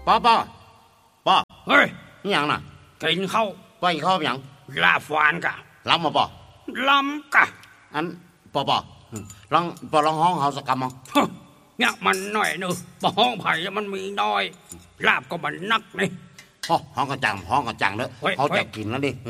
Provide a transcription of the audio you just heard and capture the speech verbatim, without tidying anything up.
ป้อป้อป้อเฮ้ยนี่ยังน่ะกินข้าวป้ออีกข้าวยังลาฟานกะล้ำมาป้อล้ำกะอันป้อป้อลองป้อลองห้องเฮาสักคำมั้งเนี่ยมันหน่อยนึงป้อห้องไผ่มันมีน้อยลาบก็มันนักนี่ห้องกระจังห้องกระจังเนอะเขาจะกินแล้วดิ